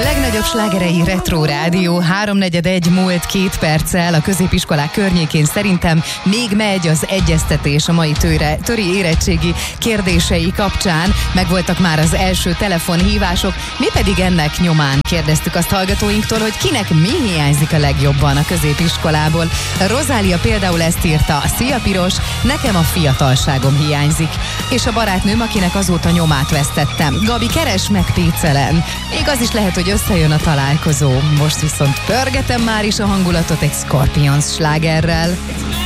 Legnagyobb slágerei Retro Rádió, 3:41 múlt 2 perccel a középiskolák környékén. Szerintem még megy az egyeztetés a mai töri érettségi kérdései kapcsán. Megvoltak már az első telefonhívások, mi pedig ennek nyomán kérdeztük azt hallgatóinktól, hogy kinek mi hiányzik a legjobban a középiskolából. Rozália például ezt írta: szia Piros, nekem a fiatalságom hiányzik, és a barátnőm, akinek azóta nyomát vesztettem. Gabi, keres meg Pécelen. Még az is lehet, hogy összejön a találkozó. Most viszont pörgetem már is a hangulatot egy Scorpions slágerrel.